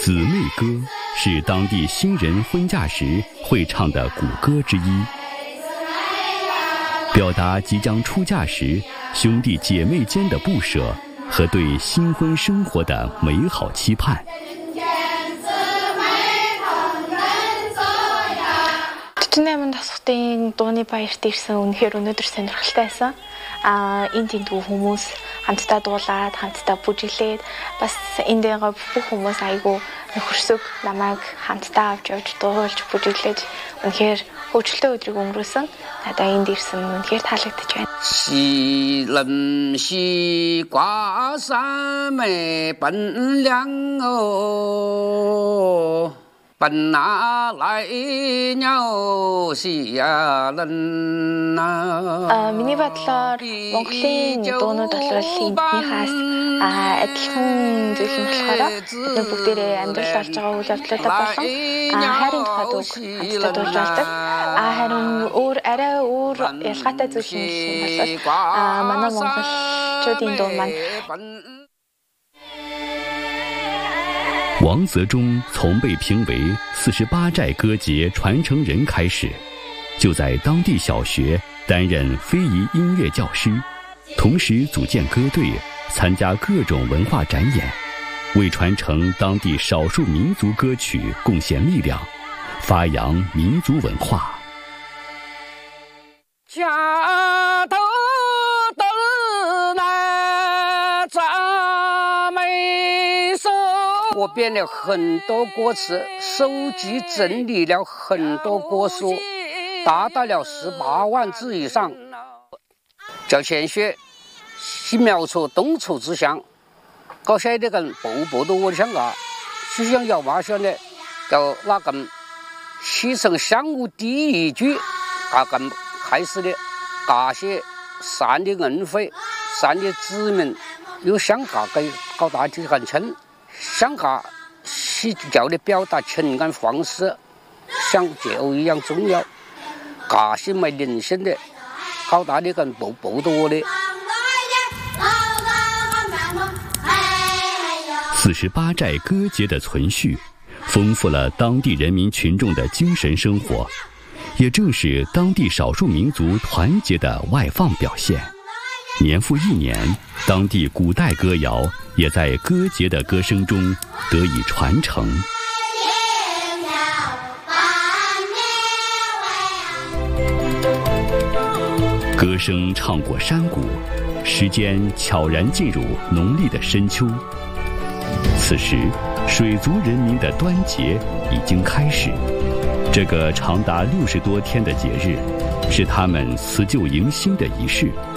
姊妹歌是当地新人婚嫁时会唱的古歌之一，表达即将出嫁时兄弟姐妹间的不舍和对新婚生活的美好期盼。 48тасгтын дууны баярт ирсэн үнэхээр өнөөдөр сонирхолтой байсан. Энд тэнцүү хүмүүс хамтдаа дуулаад, хамтдаа бүжиглээд бас энд байгаа бүх хүмүүс айгүй нөхөрсөг намайг хамтдаа авч явж дуулж бүжиглэж үнэхээр хөөцөлтөө өдрийг өнгөрөөсөн. Надаа энд ирсэн үнэхээр таалагдж байна. 西人西瓜山没本领哦。 本哪来鸟西呀人呐 Миний бодлоор Монголын дуунууд бол энднийхээс адилхан зүйл нь болохоор бид бүгдээрээ амьдрал болж байгаа үйл явдлуудаа болон хайрын тухайд үг хамтдаа дуулж байдаг. Харин арай өөр ялгаатай зүйл нь бол манай монголчуудын дуу маань 王泽忠从被评为48寨歌节传承人开始，就在当地小学担任非遗音乐教师，同时组建歌队，参加各种文化展演，为传承当地少数民族歌曲贡献力量，发扬民族文化。 家头都来赞美声。 我编了很多歌词，收集整理了很多歌书，达到了18万字以上。叫前学，是描出东楚之乡，搞些那个步的我想啊，是想要嘛想呢，叫那个写成乡务第一句，开始的，那些善的恩惠、善的子民，有想给搞大家很清。 想下是教的表达情感方式，像节奏一样重要。这是没人性的，搞大的跟不多的。 48寨歌节的存续，丰富了当地人民群众的精神生活，也正是当地少数民族团结的外放表现。年复一年，当地古代歌谣 也在歌节的歌声中得以传承。歌声唱过山谷，时间悄然进入农历的深秋。此时，水族人民的端节已经开始。这个长达60多天的节日，是他们辞旧迎新的仪式。